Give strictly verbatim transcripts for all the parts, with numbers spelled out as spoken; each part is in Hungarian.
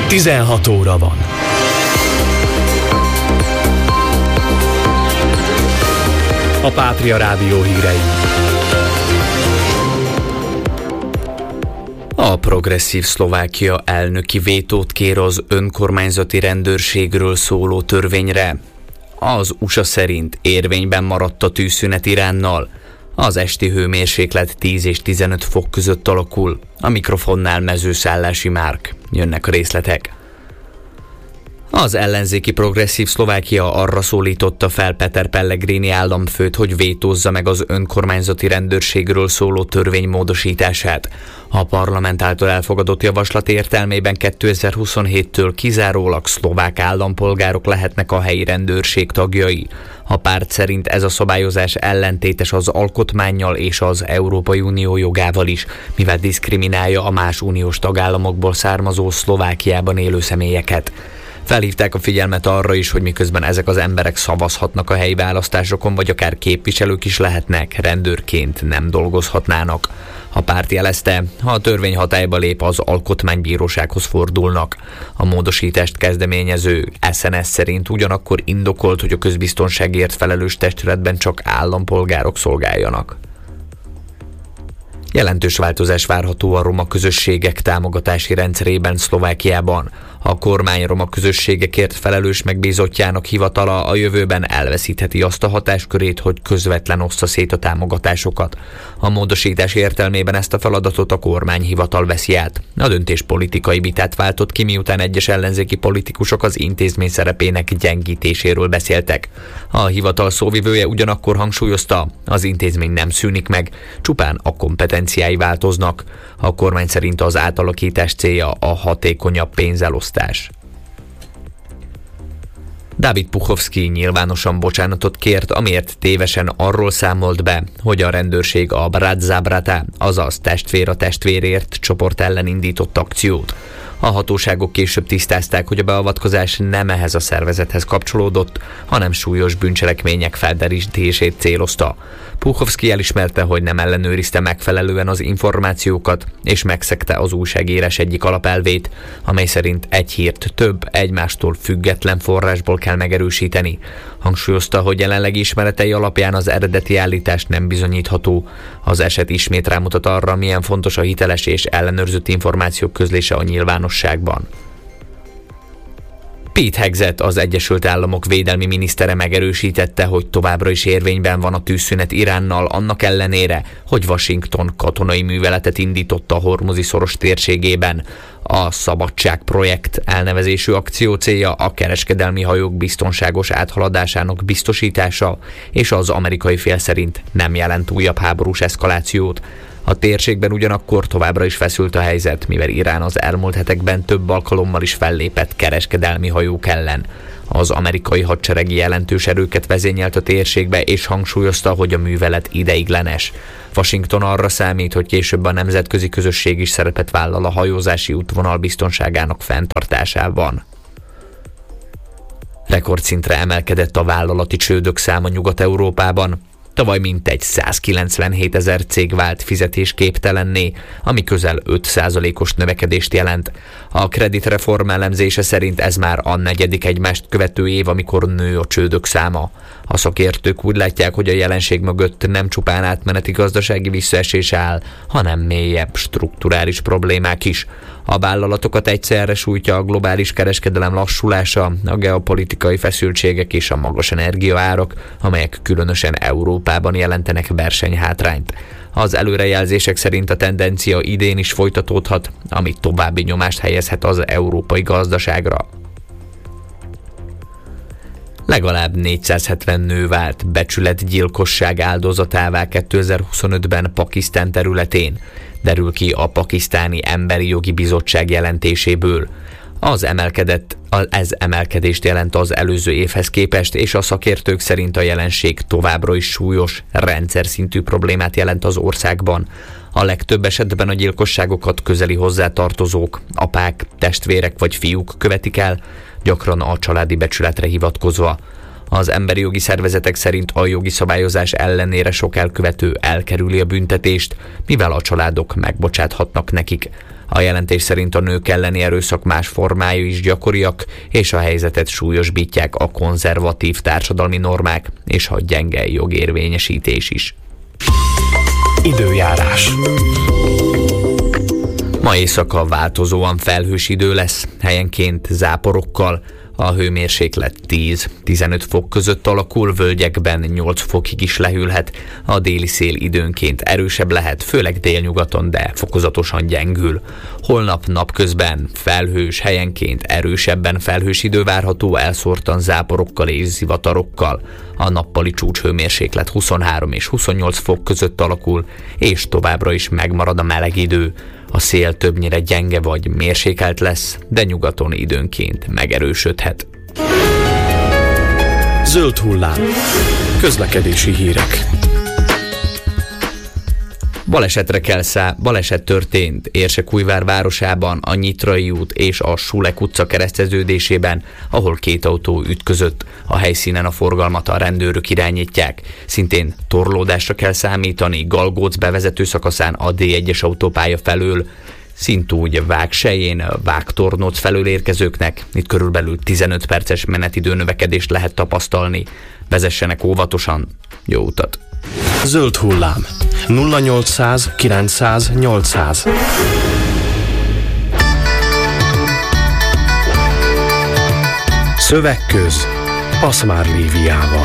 tizenhat óra van. A Pátria Rádió hírei. A progresszív Szlovákia elnöki vétót kér az önkormányzati rendőrségről szóló törvényre. Az u es á szerint érvényben maradt a tűzszünet Iránnal. Az esti hőmérséklet tíz és tizenöt fok között alakul. A mikrofonnál Mezőszállási Márk. Jönnek a részletek. Az ellenzéki progresszív Szlovákia arra szólította fel Peter Pellegrini államfőt, hogy vétózza meg az önkormányzati rendőrségről szóló törvény módosítását. A parlament által elfogadott javaslat értelmében kétezer-huszonhéttől kizárólag szlovák állampolgárok lehetnek a helyi rendőrség tagjai. A párt szerint ez a szabályozás ellentétes az alkotmánnyal és az Európai Unió jogával is, mivel diszkriminálja a más uniós tagállamokból származó Szlovákiában élő személyeket. Felhívták a figyelmet arra is, hogy miközben ezek az emberek szavazhatnak a helyi választásokon, vagy akár képviselők is lehetnek, rendőrként nem dolgozhatnának. A párt jelezte, ha a törvény hatályba lép, az alkotmánybírósághoz fordulnak. A módosítást kezdeményező es en es szerint ugyanakkor indokolt, hogy a közbiztonságért felelős testületben csak állampolgárok szolgáljanak. Jelentős változás várható a roma közösségek támogatási rendszerében Szlovákiában. A kormány roma közösségekért felelős megbízottjának hivatala a jövőben elveszítheti azt a hatáskörét, hogy közvetlen ossza szét a támogatásokat. A módosítás értelmében ezt a feladatot a kormányhivatal veszi át. A döntés politikai vitát váltott ki, miután egyes ellenzéki politikusok az intézmény szerepének gyengítéséről beszéltek. A hivatal szóvivője ugyanakkor hangsúlyozta, az intézmény nem szűnik meg, csupán a kompetenciái változnak. A kormány szerint az átalakítás célja a hatékonyabb pénzelosztás. Dávid Puchovszky nyilvánosan bocsánatot kért, amiért tévesen arról számolt be, hogy a rendőrség a Brat za brata, azaz testvér a testvérért csoport ellen indított akciót. A hatóságok később tisztázták, hogy a beavatkozás nem ehhez a szervezethez kapcsolódott, hanem súlyos bűncselekmények felderítését célozta. Puchovszky elismerte, hogy nem ellenőrizte megfelelően az információkat, és megszegte az újságírás egyik alapelvét, amely szerint egy hírt több, egymástól független forrásból kell megerősíteni. Hangsúlyozta, hogy jelenlegi ismeretei alapján az eredeti állítás nem bizonyítható. Az eset ismét rámutat arra, milyen fontos a hiteles és ellenőrzött információk közlése a nyilvánosságban. Pete Hegseth, az Egyesült Államok védelmi minisztere megerősítette, hogy továbbra is érvényben van a tűzszünet Iránnal, annak ellenére, hogy Washington katonai műveletet indított a Hormuzi szoros térségében. A Szabadság projekt elnevezésű akció célja a kereskedelmi hajók biztonságos áthaladásának biztosítása, és az amerikai fél szerint nem jelent újabb háborús eszkalációt. A térségben ugyanakkor továbbra is feszült a helyzet, mivel Irán az elmúlt hetekben több alkalommal is fellépett kereskedelmi hajók ellen. Az amerikai hadsereg jelentős erőket vezényelt a térségbe, és hangsúlyozta, hogy a művelet ideiglenes. Washington arra számít, hogy később a nemzetközi közösség is szerepet vállal a hajózási útvonal biztonságának fenntartásában. Rekordszintre emelkedett a vállalati csődök száma Nyugat-Európában. Tavaly mintegy százkilencvenhét ezer cég vált fizetésképtelenné, ami közel öt százalékos növekedést jelent. A kreditreform elemzése szerint ez már a negyedik egymást követő év, amikor nő a csődök száma. A szakértők úgy látják, hogy a jelenség mögött nem csupán átmeneti gazdasági visszaesés áll, hanem mélyebb strukturális problémák is. A vállalatokat egyszerre sújtja a globális kereskedelem lassulása, a geopolitikai feszültségek és a magas energiaárak, amelyek különösen Európában jelentenek versenyhátrányt. Az előrejelzések szerint a tendencia idén is folytatódhat, ami további nyomást helyezhet az európai gazdaságra. Legalább négyszázhetven nő vált becsületgyilkosság áldozatává kétezer-huszonötben Pakisztán területén, derül ki a Pakisztáni Emberi Jogi Bizottság jelentéséből. Az emelkedett, ez emelkedést jelent az előző évhez képest, és a szakértők szerint a jelenség továbbra is súlyos, rendszer szintű problémát jelent az országban. A legtöbb esetben a gyilkosságokat közeli hozzátartozók, apák, testvérek vagy fiúk követik el, gyakran a családi becsületre hivatkozva. Az emberi jogi szervezetek szerint a jogi szabályozás ellenére sok elkövető elkerüli a büntetést, mivel a családok megbocsáthatnak nekik. A jelentés szerint a nők elleni erőszak más formái is gyakoriak, és a helyzetet súlyosbítják a konzervatív társadalmi normák és a gyenge jogérvényesítés is. Időjárás. Ma éjszaka változóan felhős idő lesz, helyenként záporokkal. A hőmérséklet tíz-tizenöt fok között alakul, völgyekben nyolc fokig is lehűlhet. A déli szél időnként erősebb lehet, főleg délnyugaton, de fokozatosan gyengül. Holnap napközben felhős, helyenként erősebben felhős idő várható, elszórtan záporokkal és zivatarokkal. A nappali csúcshőmérséklet huszonhárom és huszonnyolc fok között alakul, és továbbra is megmarad a meleg idő. A szél többnyire gyenge vagy mérsékelt lesz, de nyugaton időnként megerősödhet. Zöld hullám. Közlekedési hírek. Balesetre kell szá... Baleset történt Érsekújvár városában, a Nyitrai út és a Sulek utca kereszteződésében, ahol két autó ütközött. A helyszínen a forgalmat a rendőrök irányítják. Szintén torlódásra kell számítani Galgóc bevezető szakaszán a dé egyes autópálya felől, szintúgy Vágselyén, Vágtornóc felől érkezőknek. Itt körülbelül tizenöt perces menetidő növekedést lehet tapasztalni. Vezessenek óvatosan, jó utat! Zöld hullám. nulla nyolcszáz kilencszáz nyolcszáz. Szövegköz Aszmár Léviával.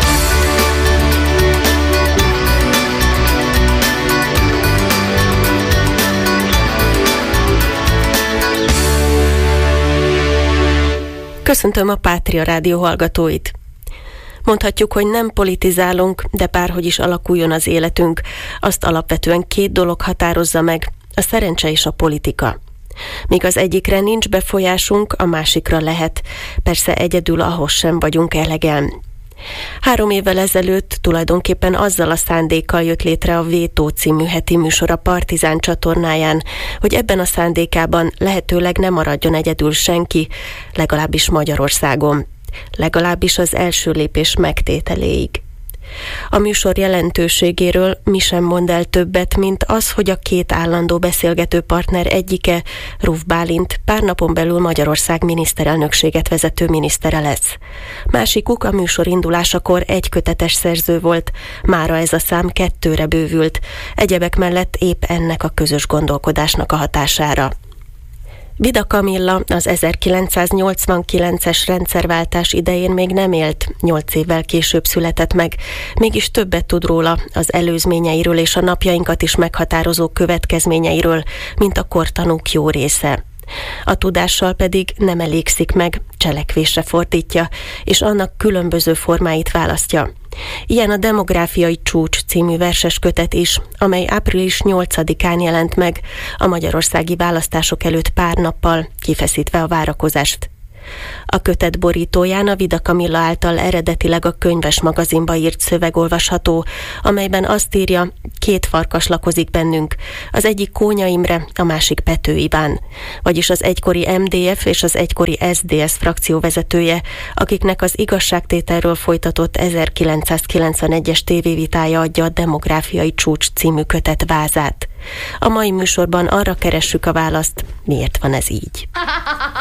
Köszöntöm a Pátria Rádió hallgatóit! Mondhatjuk, hogy nem politizálunk, de bárhogy is alakuljon az életünk, azt alapvetően két dolog határozza meg, a szerencse és a politika. Míg az egyikre nincs befolyásunk, a másikra lehet, persze egyedül ahhoz sem vagyunk elegen. Három évvel ezelőtt tulajdonképpen azzal a szándékkal jött létre a Vétó című heti műsor a Partizán csatornáján, hogy ebben a szándékában lehetőleg ne maradjon egyedül senki, legalábbis Magyarországon. Legalábbis az első lépés megtételéig. A műsor jelentőségéről mi sem mond el többet, mint az, hogy a két állandó beszélgető partner egyike, Ruf Bálint, pár napon belül Magyarország miniszterelnökséget vezető minisztere lesz. Másikuk a műsor indulásakor egy kötetes szerző volt, mára ez a szám kettőre bővült, egyebek mellett épp ennek a közös gondolkodásnak a hatására. Vida Kamilla az ezerkilencszáznyolcvankilences rendszerváltás idején még nem élt, nyolc évvel később született meg, mégis többet tud róla, az előzményeiről és a napjainkat is meghatározó következményeiről, mint a kortanúk jó része. A tudással pedig nem elégszik meg, cselekvésre fordítja, és annak különböző formáit választja. Ilyen a Demográfiai Csúcs című verses kötet is, amely április nyolcadikán jelent meg, a magyarországi választások előtt pár nappal, kifeszítve a várakozást. A kötet borítóján a Vida Kamilla által eredetileg a Könyves magazinba írt szöveg olvasható, amelyben azt írja, két farkas lakozik bennünk, az egyik Kónya Imre, a másik Pető Iván, vagyis az egykori em dé ef és az egykori es zé dé es frakció vezetője, akiknek az igazságtételről folytatott ezerkilencszázkilencvenegyes tévévitája adja a Demográfiai Csúcs című kötet vázát. A mai műsorban arra keressük a választ, miért van ez így.